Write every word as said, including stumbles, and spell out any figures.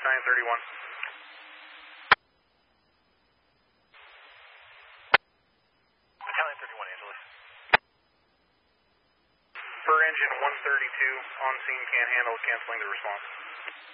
Battalion thirty-one. Battalion thirty-one, Angeles. Per engine one thirty-two, on scene, can't handle, canceling the response.